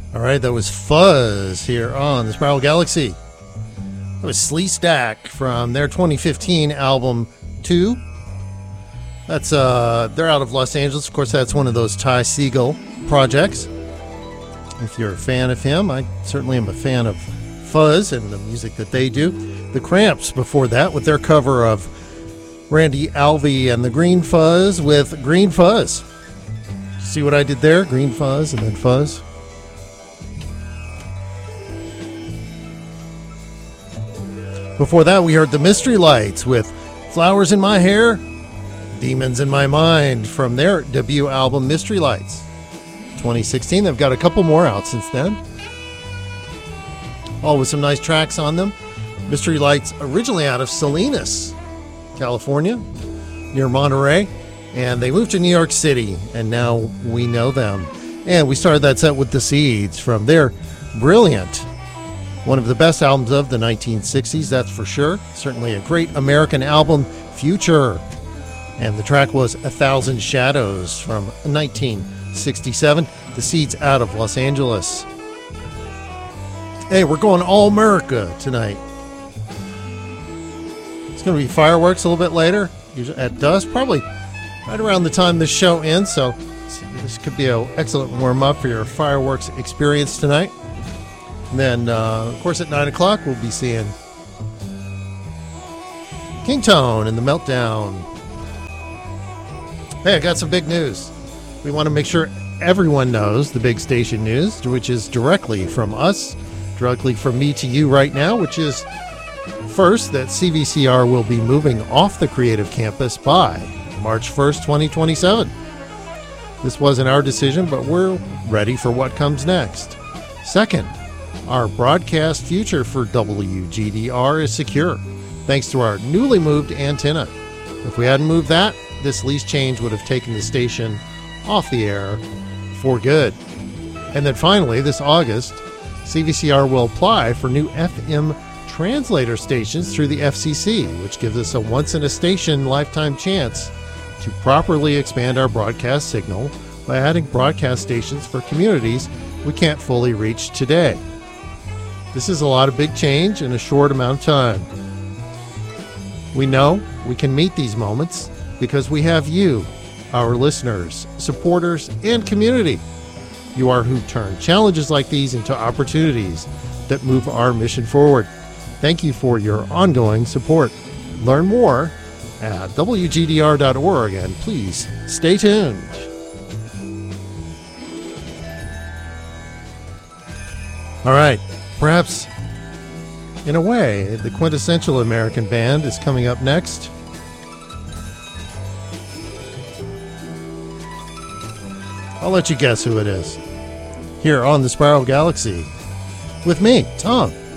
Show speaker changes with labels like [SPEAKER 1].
[SPEAKER 1] All right, that was Fuzz here on the Spiral Galaxy. That was Sleestack from their 2015 album 2. That's they're out of Los Angeles. Of course, that's one of those Ty Segall projects. If you're a fan of him, I certainly am a fan of Fuzz and the music that they do. The Cramps before that with their cover of Randy Alvey and the Green Fuzz with Green Fuzz. See what I did there? Green Fuzz and then Fuzz. Before that, we heard the Mystery Lights with Flowers in My Hair, Demons in My Mind from their debut album, Mystery Lights, 2016. They've got a couple more out since then. All with some nice tracks on them. Mystery Lights originally out of Salinas, California, near Monterey. And they moved to New York City, and now we know them. And we started that set with The Seeds from their brilliant, one of the best albums of the 1960s, that's for sure. Certainly a great American album, Future. And the track was 1,000 Shadows from 1967. The Seeds out of Los Angeles. Hey, we're going all America tonight. It's going to be fireworks a little bit later, usually at dusk, probably right around the time this show ends. So this could be an excellent warm-up for your fireworks experience tonight. And then, of course, at 9 o'clock, we'll be seeing Kingtone and the Meltdown. Hey, I got some big news. We want to make sure everyone knows the big station news, which is directly from us, directly from me to you right now, which is first that CVCR will be moving off the Creative Campus by March 1st, 2027. This wasn't our decision, but we're ready for what comes next. Second, our broadcast future for WGDR is secure, thanks to our newly moved antenna. If we hadn't moved that, this lease change would have taken the station off the air for good. And then finally, this August, CVCR will apply for new FM translator stations through the FCC, which gives us a once-in-a-station lifetime chance to properly expand our broadcast signal by adding broadcast stations for communities we can't fully reach today. This is a lot of big change in a short amount of time. We know we can meet these moments because we have you, our listeners, supporters, and community. You are who turn challenges like these into opportunities that move our mission forward. Thank you for your ongoing support. Learn more at WGDR.org, and please stay tuned. All right. Perhaps, in a way, the quintessential American band is coming up next. I'll let you guess who it is. Here on the Spiral Galaxy, with me, Tom.